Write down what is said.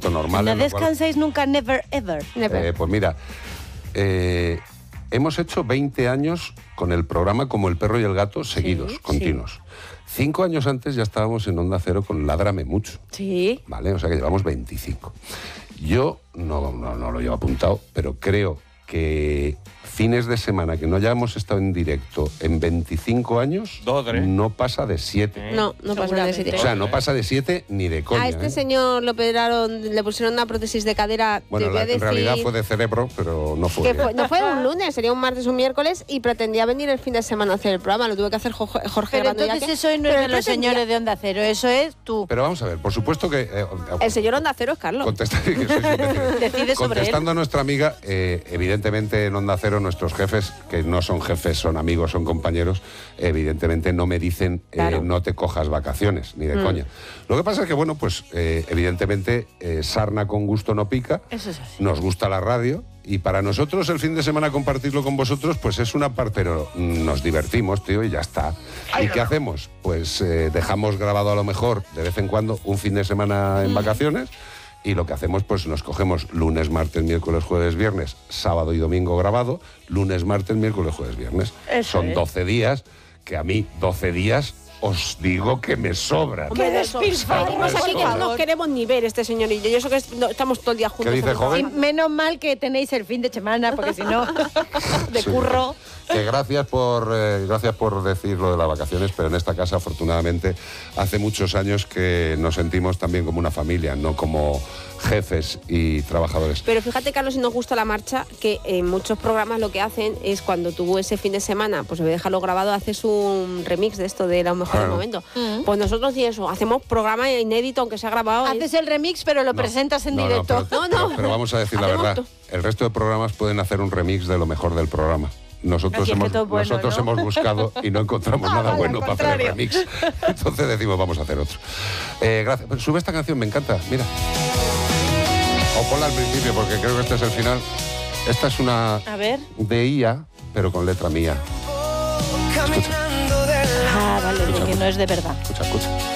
tratamiento normal. ¿No descansáis nunca, never ever? Pues mira, hemos hecho 20 años con el programa Como el perro y el gato seguidos, continuos. 5 años antes ya estábamos en Onda Cero con Ládrame Mucho. Sí. ¿Vale? O sea que llevamos 25. Yo no lo llevo apuntado, pero creo que fines de semana que no hayamos estado en directo en 25 años, no pasa de 7. No pasa de 7. O sea, no pasa de 7 ni de coña. A este señor lo operaron, le pusieron una prótesis de cadera. Bueno, en realidad fue de cerebro, pero no fue. No fue un lunes, sería un martes o un miércoles y pretendía venir el fin de semana a hacer el programa. Lo tuve que hacer Jorge Pero Grande. entonces eso no es de los señores de Onda Cero, eso es tú. Pero vamos a ver, por supuesto que... el señor Onda Cero es Carlos. Decide sobre contestando a nuestra amiga, evidentemente en Onda Cero nuestros jefes, que no son jefes, son amigos, son compañeros, evidentemente no me dicen no te cojas vacaciones, ni de coña. Lo que pasa es que, bueno, pues evidentemente sarna con gusto no pica. Eso es así. Nos gusta la radio. Y para nosotros el fin de semana compartirlo con vosotros, pues es una parte, pero nos divertimos, tío, y ya está. ¿Y qué hacemos? Pues dejamos grabado a lo mejor de vez en cuando un fin de semana en vacaciones, y lo que hacemos, pues nos cogemos lunes, martes, miércoles, jueves, viernes, sábado y domingo grabado, lunes, martes, miércoles, jueves, viernes. Son 12 días, que a mí 12 días... os digo que me sobran. ¡Qué despilfarros! Aquí que no nos queremos ni ver este señor y yo. Yo sé que estamos todo el día juntos. ¿Qué dice, joven? Sí, menos mal que tenéis el fin de semana, porque si no, de curro. Que gracias por decir lo de las vacaciones, pero en esta casa, afortunadamente, hace muchos años que nos sentimos también como una familia, no como jefes y trabajadores. Pero fíjate, Carlos, si nos gusta la marcha, que en muchos programas lo que hacen es cuando tú ese fin de semana, pues en vez de dejarlo grabado, haces un remix de esto de los mejores momentos. Pues nosotros y eso, hacemos programa inédito, aunque sea grabado. Haces el remix, pero lo presentas en directo. Pero vamos a decir la verdad, el resto de programas pueden hacer un remix de lo mejor del programa. Nosotros hemos buscado y no encontramos nada bueno para hacer el remix. Entonces decimos, vamos a hacer otro. Gracias. Sube esta canción, me encanta, mira. O ponla al principio, porque creo que este es el final. Esta es una de IA, pero con letra mía. Vale, que no es de verdad. Escucha.